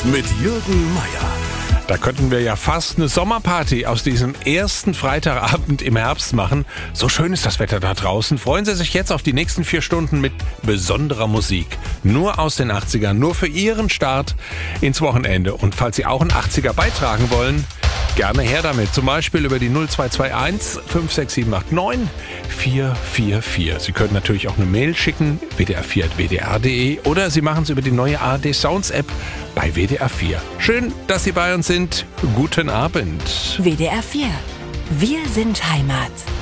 mit Jürgen Meier. Da könnten wir ja fast eine Sommerparty aus diesem ersten Freitagabend im Herbst machen. So schön ist das Wetter da draußen. Freuen Sie sich jetzt auf die nächsten 4 Stunden mit besonderer Musik. Nur aus den 80ern, nur für Ihren Start ins Wochenende. Und falls Sie auch einen 80er beitragen wollen, gerne her damit. Zum Beispiel über die 0221 56789 444. Sie können natürlich auch eine Mail schicken, wdr4.wdr.de, oder Sie machen es über die neue ARD Sounds App bei WDR 4. Schön, dass Sie bei uns sind. Guten Abend. WDR 4. Wir sind Heimat.